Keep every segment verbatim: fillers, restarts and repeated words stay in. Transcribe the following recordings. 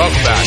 Welcome back.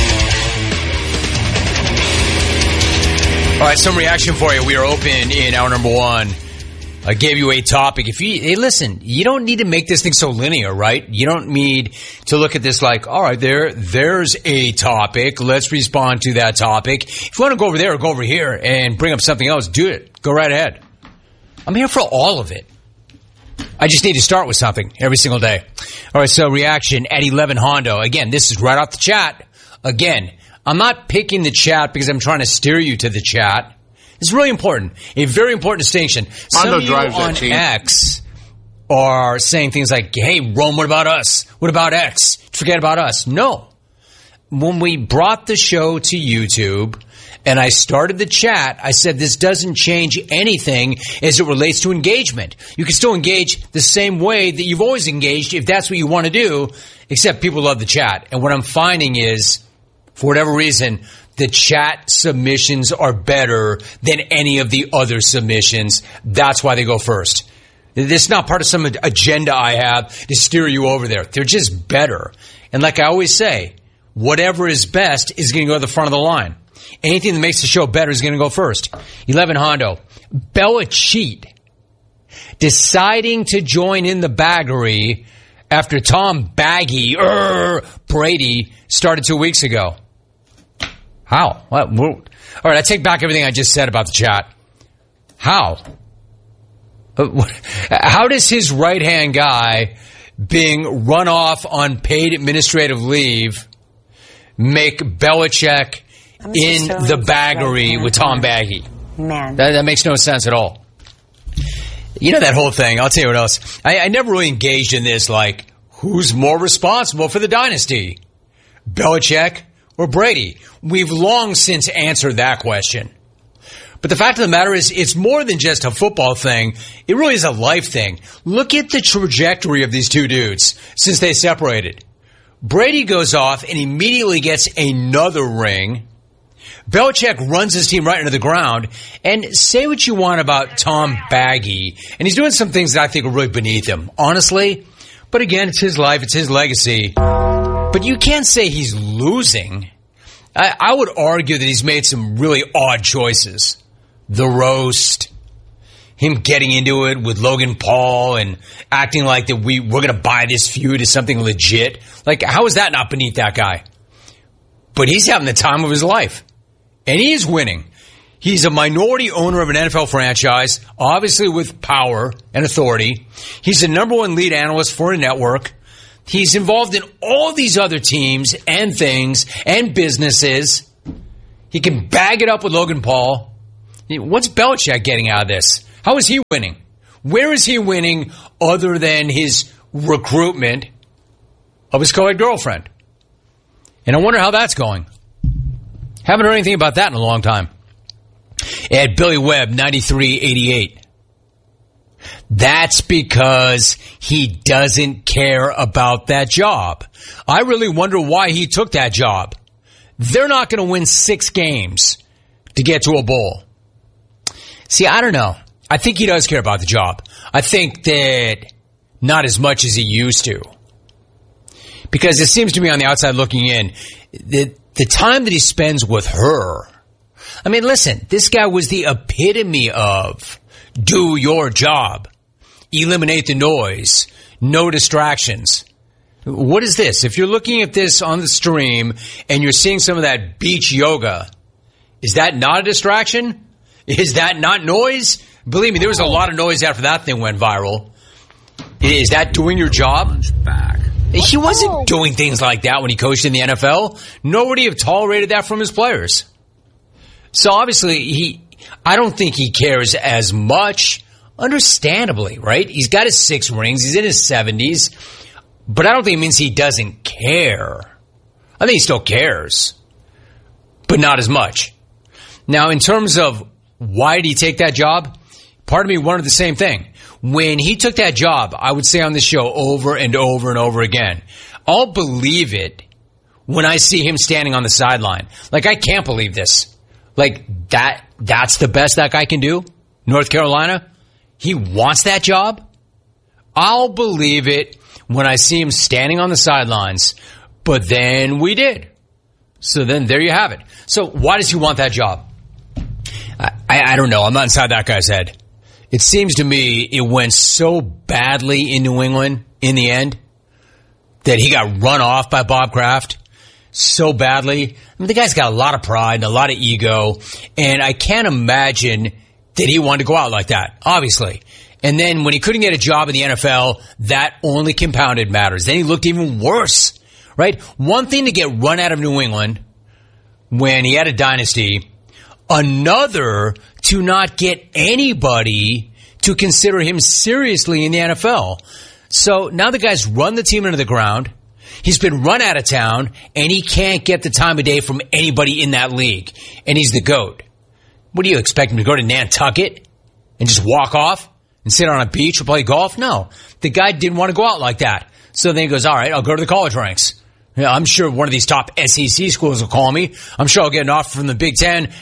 All right, some reaction for you. We are open in hour number one. I gave you a topic. If you, hey, listen, you don't need to make this thing so linear, right? You don't need to look at this like, all right, there, there's a topic. Let's respond to that topic. If you want to go over there or go over here and bring up something else, do it. Go right ahead. I'm here for all of it. I just need to start with something every single day. All right, so reaction at eleven Hondo. Again, this is right off the chat. Again, I'm not picking the chat because I'm trying to steer you to the chat. It's really important. A very important distinction. Some Hondo of you drives on that team. X are saying things like, hey, Rome, what about us? What about X? Forget about us. No. When we brought the show to YouTube and I started the chat, I said this doesn't change anything as it relates to engagement. You can still engage the same way that you've always engaged if that's what you want to do, except people love the chat. And what I'm finding is, for whatever reason, the chat submissions are better than any of the other submissions. That's why they go first. This is not part of some agenda I have to steer you over there. They're just better. And like I always say, whatever is best is going to go to the front of the line. Anything that makes the show better is going to go first. eleven Hondo. Belichick deciding to join in the baggery after Tom Baggy er, Brady started two weeks ago. How? What? All right, I take back everything I just said about the chat. How? How does his right-hand guy being run off on paid administrative leave make Belichick in the baggery with Tom Baggy? Man. That, that makes no sense at all. You know that whole thing. I'll tell you what else. I, I never really engaged in this, like, who's more responsible for the dynasty? Belichick or Brady? We've long since answered that question. But the fact of the matter is, it's more than just a football thing. It really is a life thing. Look at the trajectory of these two dudes since they separated. Brady goes off and immediately gets another ring. Belichick runs his team right into the ground. And say what you want about Tom Baggy, and he's doing some things that I think are really beneath him, honestly. But again, it's his life, it's his legacy. But you can't say he's losing. I, I would argue that he's made some really odd choices. The roast, him getting into it with Logan Paul and acting like that we, we're going to buy this feud as something legit. Like, how is that not beneath that guy? But he's having the time of his life. And he is winning. He's a minority owner of an N F L franchise, obviously with power and authority. He's the number one lead analyst for a network. He's involved in all these other teams and things and businesses. He can bag it up with Logan Paul. What's Belichick getting out of this? How is he winning? Where is he winning other than his recruitment of his co-ed girlfriend? And I wonder how that's going. Haven't heard anything about that in a long time. At Billy Webb, ninety-three eighty-eight. That's because he doesn't care about that job. I really wonder why he took that job. They're not going to win six games to get to a bowl. See, I don't know. I think he does care about the job. I think that not as much as he used to. Because it seems to me on the outside looking in, that the time that he spends with her, I mean, listen, this guy was the epitome of do your job, eliminate the noise, no distractions. What is this? If you're looking at this on the stream and you're seeing some of that beach yoga, is that not a distraction? Is that not noise? Believe me, there was a lot of noise after that thing went viral. Is that doing your job? Back. He wasn't doing things like that when he coached in the N F L. Nor would he have tolerated that from his players. So obviously, he, I don't think he cares as much, understandably, right? He's got his six rings. He's in his seventies. But I don't think it means he doesn't care. I think he still cares, but not as much. Now, in terms of why did he take that job, part of me wondered the same thing. When he took that job, I would say on this show over and over and over again, I'll believe it when I see him standing on the sideline. Like, I can't believe this. Like, that that's the best that guy can do? North Carolina? He wants that job? I'll believe it when I see him standing on the sidelines. But then we did. So then there you have it. So why does he want that job? I, I, I don't know. I'm not inside that guy's head. It seems to me it went so badly in New England in the end that he got run off by Bob Kraft so badly. I mean, the guy's got a lot of pride and a lot of ego, and I can't imagine that he wanted to go out like that, obviously. And then when he couldn't get a job in the N F L, that only compounded matters. Then he looked even worse, right? One thing to get run out of New England when he had a dynasty, another to not get anybody to consider him seriously in the N F L. So now the guy's run the team into the ground. He's been run out of town, and he can't get the time of day from anybody in that league. And he's the GOAT. What do you expect him to go to Nantucket and just walk off and sit on a beach or play golf? No. The guy didn't want to go out like that. So then he goes, all right, I'll go to the college ranks. Yeah, I'm sure one of these top S E C schools will call me. I'm sure I'll get an offer from the Big Ten.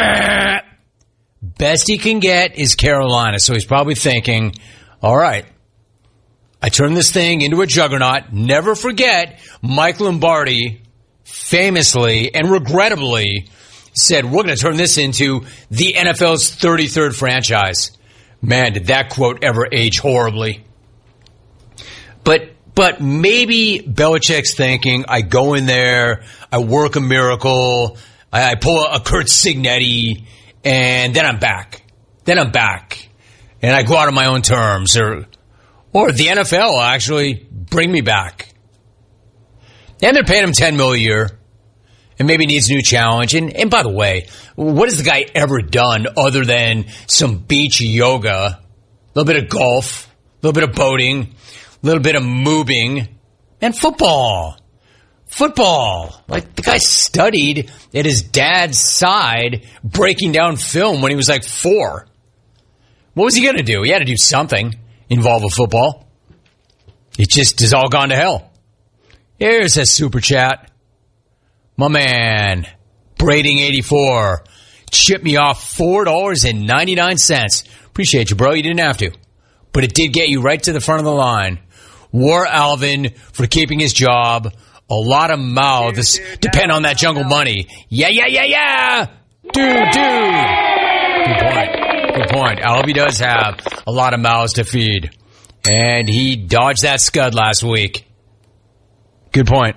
Best he can get is Carolina. So he's probably thinking, all right, I turned this thing into a juggernaut. Never forget, Mike Lombardi famously and regrettably said, we're going to turn this into the N F L's thirty-third franchise. Man, did that quote ever age horribly. But but maybe Belichick's thinking, I go in there, I work a miracle, I, I pull a, a Kurt Signetti, and then I'm back. Then I'm back. And I go out on my own terms. Or, or the N F L will actually bring me back. And they're paying him ten million dollars a year. And maybe needs a new challenge. And, and by the way, what has the guy ever done other than some beach yoga, a little bit of golf, a little bit of boating, a little bit of moving, and football? Football. Like, the guy studied at his dad's side breaking down film when he was like four. What was he going to do? He had to do something involved with football. It just has all gone to hell. Here's a super chat. My man, Brading eighty-four, chipped me off four dollars and ninety-nine cents. Appreciate you, bro. You didn't have to. But it did get you right to the front of the line. War Alvin for keeping his job. A lot of mouths depend on that jungle money. Yeah, yeah, yeah, yeah. Dude, dude. Good point. Good point. Alvy does have a lot of mouths to feed. And he dodged that scud last week. Good point.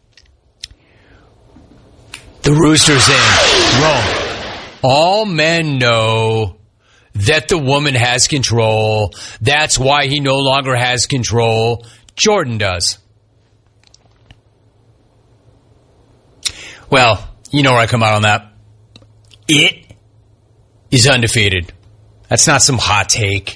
The Rooster's in. Rome. All men know that the woman has control. That's why he no longer has control. Jordan does. Well, you know where I come out on that. It is undefeated. That's not some hot take.